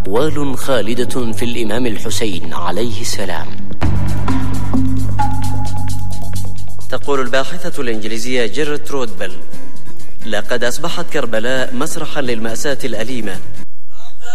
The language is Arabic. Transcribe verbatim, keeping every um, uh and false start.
أقوال خالدة في الإمام الحسين عليه السلام. تقول الباحثة الإنجليزية جيرت رودبل: لقد أصبحت كربلاء مسرحا للمأساة الأليمة